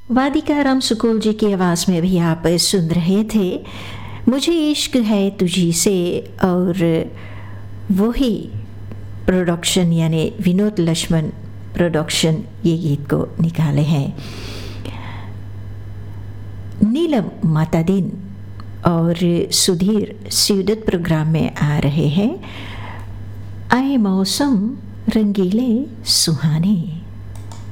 वादिका राम सुकोल जी की आवाज़ में भी आप सुन रहे थे मुझे इश्क है तुझी से, और वही प्रोडक्शन यानी विनोद लक्ष्मण प्रोडक्शन ये गीत को निकाले हैं। नीलम मातादीन और सुधीर स्यूदत प्रोग्राम में आ रहे हैं आए मौसम रंगीले सुहाने।